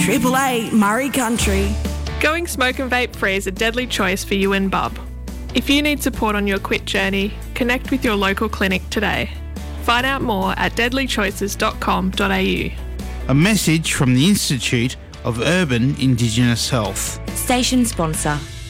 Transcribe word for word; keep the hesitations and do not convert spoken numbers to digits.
Triple A Murray Country. Going smoke and vape free is a deadly choice for you and bub. If you need support on your quit journey, connect with your local clinic today. Find out more at deadly choices dot com dot a u. A message from the Institute of Urban Indigenous Health. Station sponsor.